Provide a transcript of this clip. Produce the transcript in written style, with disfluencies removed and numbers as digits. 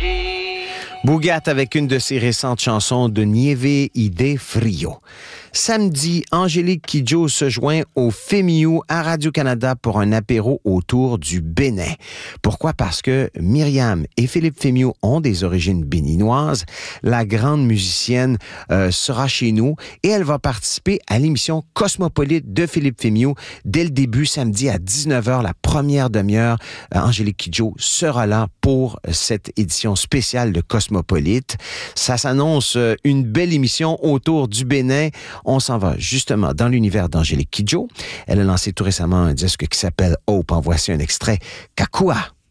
Bougat avec une de ses récentes chansons de Nieve Ide Frio. Samedi, Angélique Kidjo se joint au FEMIU à Radio-Canada pour un apéro autour du Bénin. Pourquoi? Parce que Myriam et Philippe Fémiu ont des origines béninoises. La grande musicienne sera chez nous et elle va participer à l'émission Cosmopolite de Philippe Fémiu dès le début, samedi à 19h, la première demi-heure. Angélique Kidjo sera là pour cette édition spéciale de Cosmopolite. Ça s'annonce une belle émission autour du Bénin. On s'en va justement dans l'univers d'Angélique Kidjo. Elle a lancé tout récemment un disque qui s'appelle Hope. En voici un extrait. Kakua.